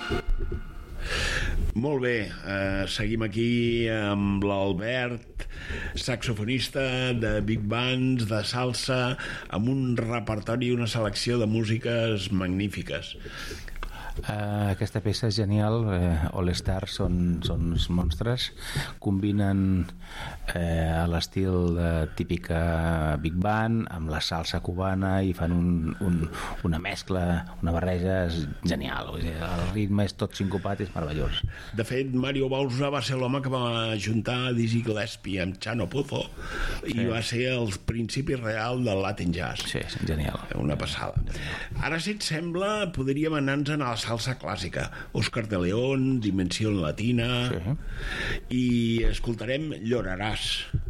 Molt bé, seguim aquí amb l'Albert, saxofonista de big bands, de salsa, amb un repertori i una selecció de músiques magnífiques. Aquesta peça és genial. All Stars són uns monstres, combinen l'estil de típica big band amb la salsa cubana i fan una mescla, una barreja genial. El ritme és tot sincopat, és meravellós. De fet, Mario Bauza va ser l'home que va juntar Dizzy Gillespie amb Chano Puzo i va ser el principi real del Latin Jazz. Sí, genial. Una passada. Ara, si et sembla, podríem anar-nos a la salsa clàssica. Oscar de León, Dimensió Latina, i escoltarem Lloraràs.